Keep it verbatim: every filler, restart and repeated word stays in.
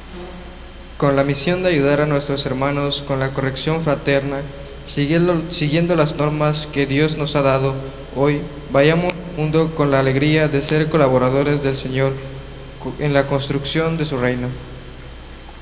Con la misión de ayudar a nuestros hermanos con la corrección fraterna, siguiendo, siguiendo las normas que Dios nos ha dado, hoy vayamos al mundo con la alegría de ser colaboradores del Señor en la construcción de su reino.